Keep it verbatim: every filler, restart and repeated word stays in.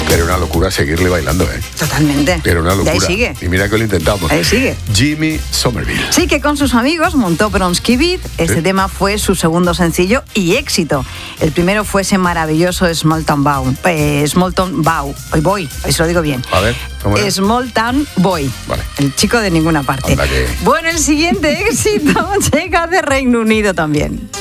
Pero una locura seguirle bailando, ¿eh? Totalmente. Pero una locura. Y ahí sigue. Y mira que lo intentamos. Ahí sigue. Jimmy Somerville. Sí, que con sus amigos montó Bronski Beat. Este ¿Sí? tema fue su segundo sencillo y éxito. El primero fue ese maravilloso Small Town Bow. Eh, Small Town Bow. Hoy voy, hoy se lo digo bien. A ver, ¿cómo era? Small Town Boy. Vale. El chico de ninguna parte. Anda que... Bueno, el siguiente éxito llega de Reino Unido también.